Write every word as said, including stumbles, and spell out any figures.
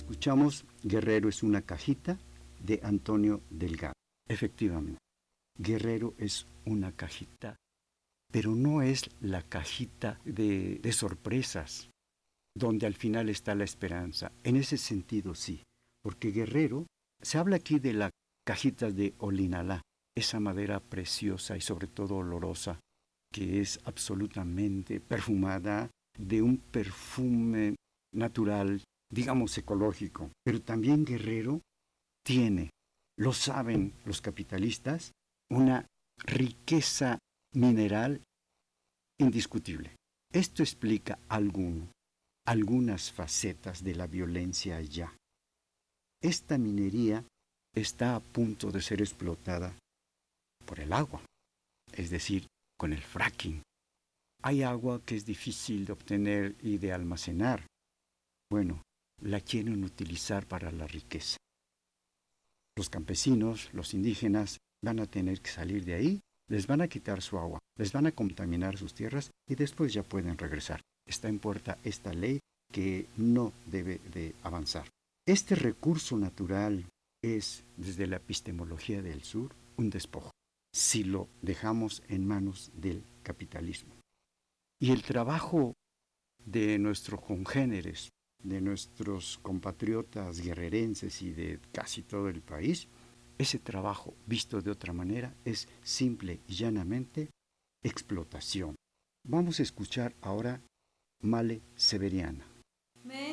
escuchamos Guerrero es una cajita de Antonio Delgado. Efectivamente, Guerrero es una cajita, pero no es la cajita de, de sorpresas, donde al final está la esperanza. En ese sentido sí, porque Guerrero, se habla aquí de la cajita de Olinalá, esa madera preciosa y sobre todo olorosa, que es absolutamente perfumada, de un perfume natural, digamos ecológico. Pero también Guerrero tiene, lo saben los capitalistas, una riqueza mineral indiscutible. Esto explica alguno, algunas facetas de la violencia allá. Esta minería está a punto de ser explotada por el agua, es decir, con el fracking. Hay agua que es difícil de obtener y de almacenar. Bueno, la quieren utilizar para la riqueza. Los campesinos, los indígenas, van a tener que salir de ahí, les van a quitar su agua, les van a contaminar sus tierras y después ya pueden regresar. Está en puerta esta ley que no debe de avanzar. Este recurso natural es, desde la epistemología del sur, un despojo, si lo dejamos en manos del capitalismo. Y el trabajo de nuestros congéneres, de nuestros compatriotas guerrerenses y de casi todo el país, ese trabajo, visto de otra manera, es simple y llanamente explotación. Vamos a escuchar ahora Male Severiana.